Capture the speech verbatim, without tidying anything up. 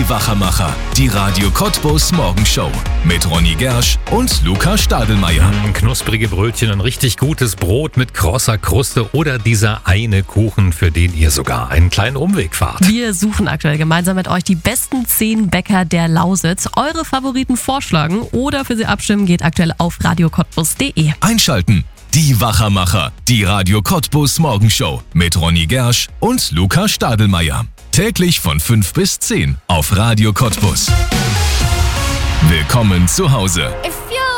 Die Wachermacher, die Radio Cottbus Morgenshow mit Ronny Gersch und Luca Stadelmeier. Knusprige Brötchen, ein richtig gutes Brot mit krosser Kruste oder dieser eine Kuchen, für den ihr sogar einen kleinen Umweg fahrt. Wir suchen aktuell gemeinsam mit euch die besten zehn Bäcker der Lausitz. Eure Favoriten vorschlagen oder für sie abstimmen geht aktuell auf radio cottbus punkt de. Einschalten. Die Wachermacher, die Radio Cottbus Morgenshow mit Ronny Gersch und Luca Stadelmeier. Täglich von fünf bis zehn auf Radio Cottbus. Willkommen zu Hause.